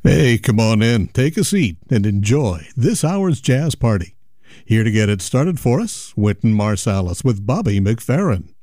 Hey, come on in, take a seat, and enjoy this hour's jazz party. Here to get it started for us, Wynton Marsalis with Bobby McFerrin.